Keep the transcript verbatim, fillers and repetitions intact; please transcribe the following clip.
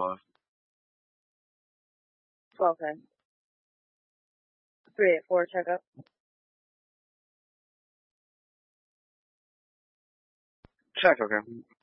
five. Okay. three eight four, check up. Check, okay.